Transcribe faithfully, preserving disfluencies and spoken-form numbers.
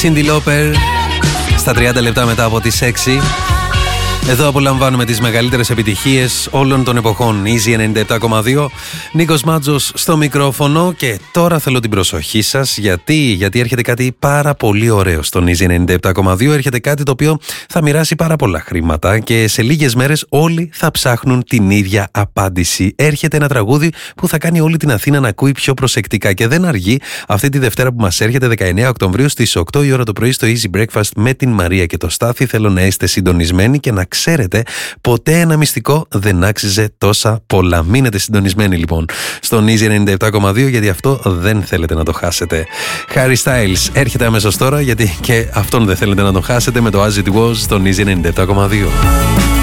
Cyndi Lauper στα τριάντα λεπτά μετά από τις έξι. Εδώ απολαμβάνουμε τις μεγαλύτερες επιτυχίες όλων των εποχών. Easy ενενήντα επτά κόμμα δύο. Νίκος Μάτζος στο μικρόφωνο. Και τώρα θέλω την προσοχή σας. Γιατί, γιατί έρχεται κάτι πάρα πολύ ωραίο στον Easy ενενήντα επτά κόμμα δύο. Έρχεται κάτι το οποίο θα μοιράσει πάρα πολλά χρήματα. Και σε λίγες μέρες όλοι θα ψάχνουν την ίδια απάντηση. Έρχεται ένα τραγούδι που θα κάνει όλη την Αθήνα να ακούει πιο προσεκτικά. Και δεν αργεί αυτή τη Δευτέρα που μας έρχεται, δεκαεννέα Οκτωβρίου στις οκτώ η ώρα το πρωί στο Easy Breakfast με την Μαρία και το Στάθη. Θέλω να είστε συντονισμένοι και να ξέρετε, ποτέ ένα μυστικό δεν άξιζε τόσα πολλά. Μείνετε συντονισμένοι λοιπόν στον Easy ενενήντα επτά κόμμα δύο, γιατί αυτό δεν θέλετε να το χάσετε. Harry Styles έρχεται αμέσως τώρα, γιατί και αυτόν δεν θέλετε να το χάσετε, με το As It Was στον Easy ενενήντα επτά κόμμα δύο.